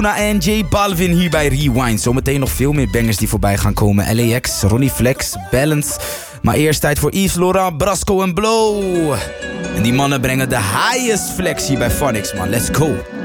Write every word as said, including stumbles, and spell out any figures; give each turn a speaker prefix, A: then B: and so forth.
A: en J Balvin hier bij Rewind. Zometeen nog veel meer bangers die voorbij gaan komen. L A X, Ronnie Flex, Balance. Maar eerst tijd voor Yves Laurent, Brasco en Blow. En die mannen brengen de highest flex hier bij Phonics, man. Let's go.